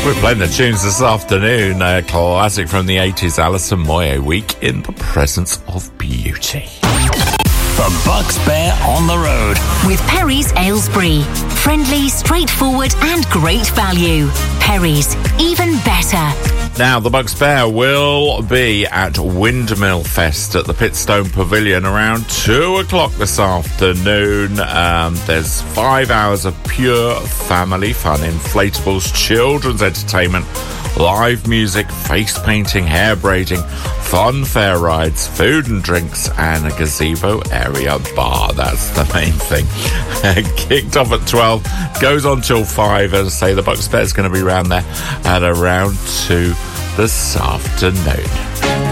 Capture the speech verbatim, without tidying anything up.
We're playing the tunes this afternoon. A classic from the eighties, Alison Moyet, Week in the Presence of Beauty. The Bucks Bear on the road. With Perry's Aylesbury. Friendly, straightforward and great value. Perry's, even better. Now, the Bucks Bear will be at Windmill Fest at the Pitstone Pavilion around two o'clock this afternoon. Um, there's five hours of pure family fun, inflatables, children's entertainment, live music, face painting, hair braiding, fun fair rides, food and drinks, and a gazebo area bar. That's the main thing. Kicked off at twelve, goes on till five. As I say, the Bucks Bear's going to be around there at around two this afternoon.